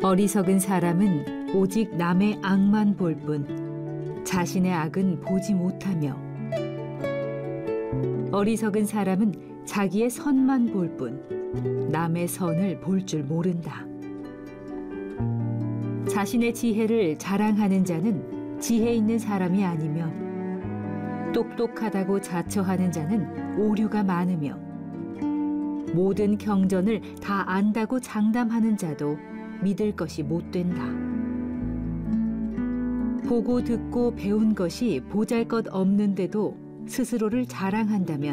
어리석은 사람은 오직 남의 악만 볼 뿐 자신의 악은 보지 못하며, 어리석은 사람은 자기의 선만 볼 뿐 남의 선을 볼 줄 모른다. 자신의 지혜를 자랑하는 자는 지혜 있는 사람이 아니며, 똑똑하다고 자처하는 자는 오류가 많으며, 모든 경전을 다 안다고 장담하는 자도 믿을 것이 못 된다. 보고 듣고 배운 것이 보잘것 없는데도 스스로를 자랑한다면